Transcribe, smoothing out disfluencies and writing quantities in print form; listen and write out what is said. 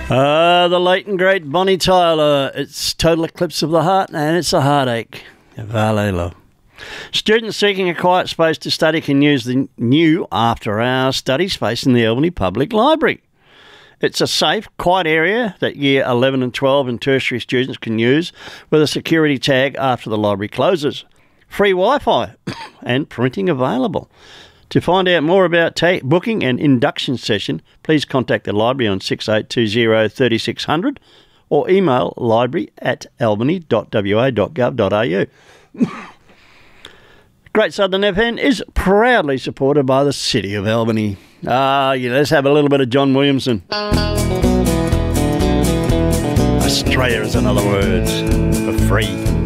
The late and great Bonnie Tyler. It's Total Eclipse of the Heart and it's a heartache. Valelo. Students seeking a quiet space to study can use the new after-hours study space in the Albany Public Library. It's a safe, quiet area that Year 11 and 12 and tertiary students can use with a security tag after the library closes. Free Wi-Fi and printing available. To find out more about booking and induction session, please contact the library on 6820 3600 or email library@albany.wa.gov.au. Great Southern FM is proudly supported by the City of Albany. Let's have a little bit of John Williamson. Australia is another word for free.